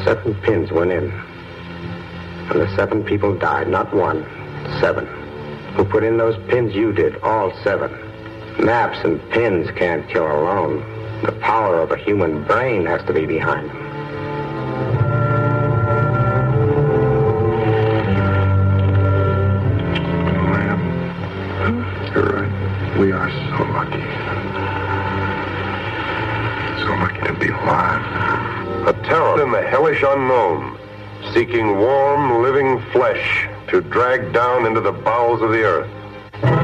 7 pins went in. And the 7 people died, not 1, 7. Who put in those pins? You did, all 7. Maps and pins can't kill alone. The power of a human brain has to be behind them. Ma'am, you're right. We are so lucky. So lucky to be alive. A terror in the hellish unknown, seeking warm, living flesh to drag down into the bowels of the earth.